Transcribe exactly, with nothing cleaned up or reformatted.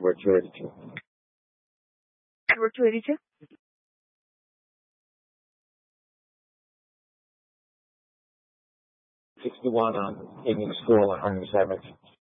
We're two eighty-two. We're two eighty-two? sixty-one on Evening School on Huntington Avenue.